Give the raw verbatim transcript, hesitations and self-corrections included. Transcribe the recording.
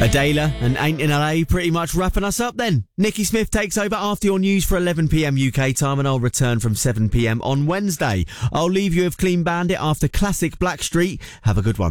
Adela and Ain't in L A pretty much wrapping us up then. Nikki Smith takes over after your news for eleven p m U K time, and I'll return from seven p m on Wednesday. I'll leave you with Clean Bandit after classic Blackstreet. Have a good one.